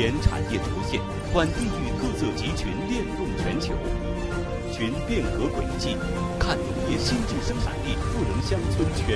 研产业出现，管地域特色集群链动全球。群变革轨迹，看农业新质生产力赋能乡村全。